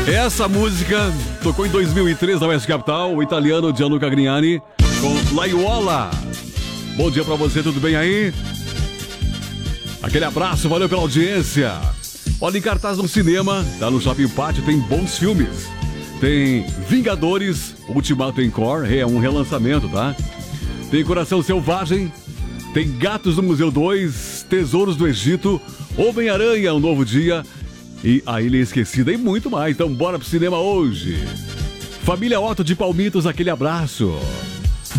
Essa música tocou em 2003 na West Capital, o italiano Gianluca Grignani com Laiola. Bom dia pra você, tudo bem aí? Aquele abraço, valeu pela audiência. Olha, em cartaz no cinema, tá no Shopping Pátio, tem bons filmes. Tem Vingadores, Ultimato Encore, é um relançamento, tá? Tem Coração Selvagem, tem Gatos do Museu 2, Tesouros do Egito, Homem-Aranha, Um Novo Dia e A Ilha Esquecida e muito mais. Então bora pro cinema hoje. Família Otto de Palmitos, aquele abraço.